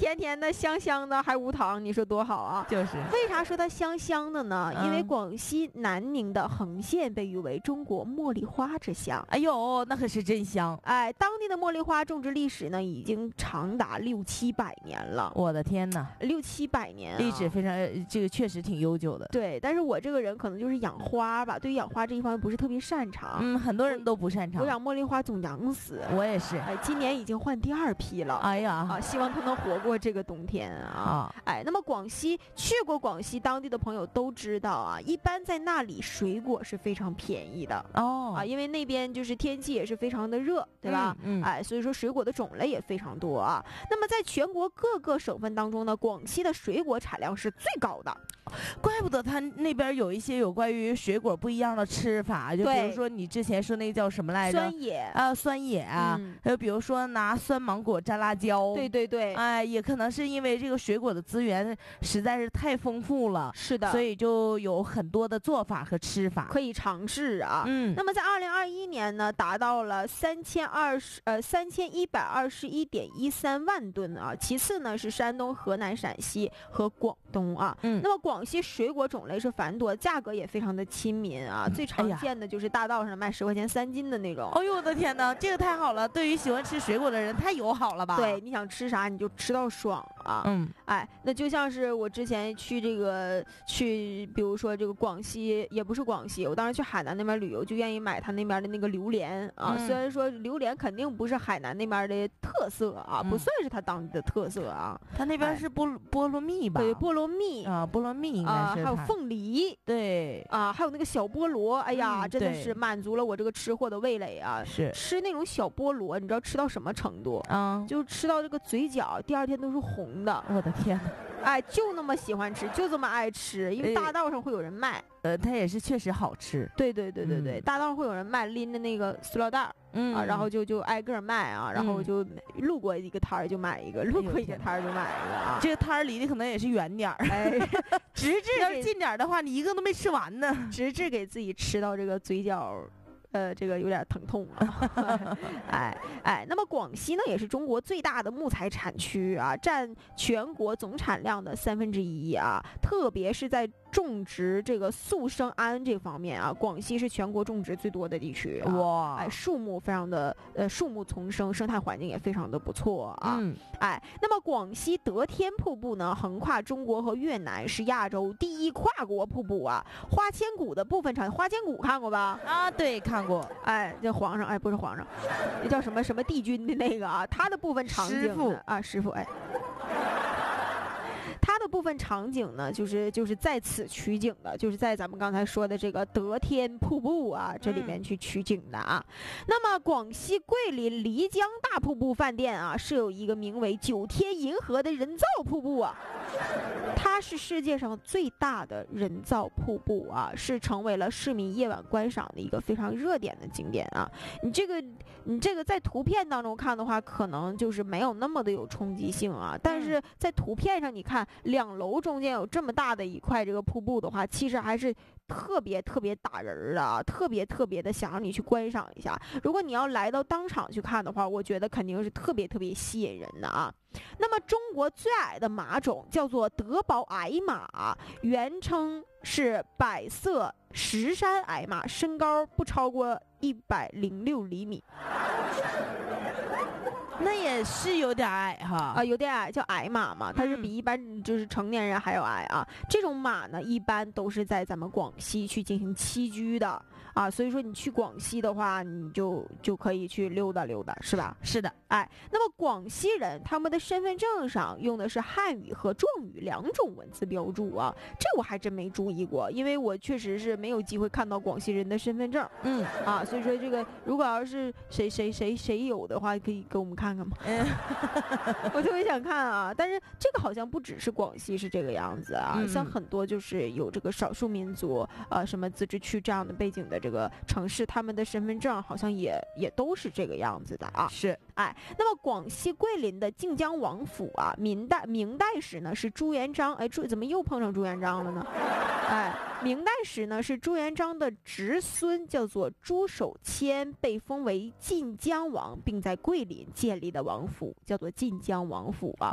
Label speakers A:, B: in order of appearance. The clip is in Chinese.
A: 甜甜的、香香的，还无糖，你说多好啊！
B: 就是。
A: 为啥说它香香的呢？因为广西南宁的横县被誉为中国茉莉花之乡。
B: 哎呦，那可是真香！
A: 哎，当地的茉莉花种植历史呢，已经长达600-700年了。
B: 我的天哪
A: ，600-700年、
B: 历史非常，这个确实挺悠久的。
A: 对，但是我这个人可能就是养花吧，对于养花这一方面不是特别擅长。
B: 很多人都不擅长。
A: 我养茉莉花总养死。
B: 我也是。
A: 哎，今年已经换第2批了。
B: 哎呀，
A: 希望它能活过这个冬天啊！哎，那么去过广西当地的朋友都知道啊，一般在那里水果是非常便宜的因为那边就是天气也是非常的热，对吧？哎，所以说水果的种类也非常多啊。那么在全国各个省份当中呢，广西的水果产量是最高的。
B: 怪不得他那边有一些有关于水果不一样的吃法，就比如说你之前说那叫什么来着？
A: 酸野
B: 酸野啊，还有比如说拿酸芒果蘸辣椒。
A: 对对对，
B: 哎，也可能是因为这个水果的资源实在是太丰富了，
A: 是的，
B: 所以就有很多的做法和吃法
A: 可以尝试啊。那么在2021年呢，达到了3121.13万吨啊。其次呢是山东、河南、陕西和广东啊。那么广西水果种类是繁多，价格也非常的亲民啊。最常见的就是大道上卖10块钱3斤的那种。
B: 哎呦我的天哪，这个太好了！对于喜欢吃水果的人太友好了吧？
A: 对，你想吃啥你就吃到爽啊。哎，那就像是我之前去比如说这个广西，也不是广西，我当时去海南那边旅游，就愿意买他那边的那个榴莲啊。虽然说榴莲肯定不是海南那边的特色啊，不算是他当地的特色啊。
B: 他那边是菠萝蜜吧？
A: 对，菠萝蜜
B: 啊，菠萝蜜应该是。
A: 还有凤梨，
B: 对
A: 啊，还有那个小菠萝，哎呀，真的是满足了我这个吃货的味蕾啊！
B: 是
A: 吃那种小菠萝，你知道吃到什么程度？就吃到这个嘴角第2天都是红的。
B: 我的天哪！
A: 哎，就那么喜欢吃，就这么爱吃，因为大道上会有人卖。
B: 它也是确实好吃。
A: 对，大道上会有人卖，拎着那个塑料袋然后就挨个卖啊，然后我就路过一个摊儿就买一个，路过一个摊儿就买一个啊。
B: 这个摊儿离的可能也是远点儿，
A: 哎，直至
B: 要是近点儿的话，你一个都没吃完呢，
A: 直至给自己吃到这个嘴角。这个有点疼痛啊，那么广西呢也是中国最大的木材产区啊，占全国总产量的1/3啊，特别是在种植这个速生桉这方面啊，广西是全国种植最多的地区
B: 哇！
A: 哎，树木非常的树木丛生，生态环境也非常的不错啊。那么广西德天瀑布呢，横跨中国和越南，是亚洲第1跨国瀑布啊。花千骨的部分花千骨看过吧？
B: 啊，对，看过。
A: 哎，这皇上，哎，不是皇上，那叫什么帝君的那个啊，他的部分场景师傅，哎。它的部分场景呢，就是在此取景的，就是在咱们刚才说的这个德天瀑布啊，这里面去取景的啊。那么广西桂林漓江大瀑布饭店啊，设有一个名为9天银河的人造瀑布啊，它是世界上最大的人造瀑布啊，是成为了市民夜晚观赏的一个非常热点的景点啊。你这个在图片当中看的话，可能就是没有那么的有冲击性啊，但是在图片上你看2楼中间有这么大的一块这个瀑布的话，其实还是特别打人的啊，特别的想让你去观赏一下。如果你要来到当场去看的话，我觉得肯定是特别吸引人的啊。那么中国最矮的马种叫做德宝矮马，原称是百色石山矮马，身高不超过106厘米。
B: 那也是有点矮哈
A: 有点矮，叫矮马嘛，它是比一般就是成年人还要矮啊。这种马呢，一般都是在咱们广西去进行栖居的啊，所以说你去广西的话，你就可以去溜达溜达，是吧？
B: 是的，
A: 哎，那么广西人他们的身份证上用的是汉语和壮语2种文字标注啊，这我还真没注意过，因为我确实是没有机会看到广西人的身份证，所以说这个如果要是谁有的话，可以给我们看看吗？我特别想看啊，但是这个好像不只是广西是这个样子啊，像很多就是有这个少数民族什么自治区这样的背景的这个城市，他们的身份证好像也都是这个样子的啊。
B: 是，
A: 哎，那么广西桂林的靖江王府啊，明代时呢是朱元璋，哎，怎么又碰上朱元璋了呢？哎，明代时呢是朱元璋的侄孙，叫做朱守谦，被封为晋江王，并在桂林建立的王府，叫做晋江王府啊。